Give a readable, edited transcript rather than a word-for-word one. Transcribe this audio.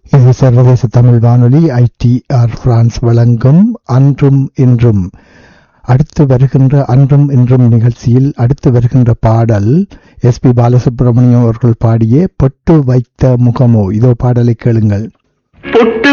இது சர்வதேச தமிழ் வானொலி ITR பிரான்ஸ் வழங்கும் அன்றும் இன்றும். அடுத்து வருகின்ற அன்றும் இன்றும் நிகழ்ச்சியில் அடுத்து வருகின்ற பாடல் SP பாலசுப்ரமணியம் அவர்கள் பாடிய பொட்டு வைத்த முகமோ. இதோ பாடலை கேளுங்கள். பொட்டு